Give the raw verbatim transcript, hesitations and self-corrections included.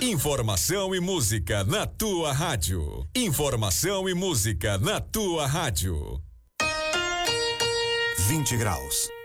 Informação e música na tua rádio. Informação e música na tua rádio. vinte graus.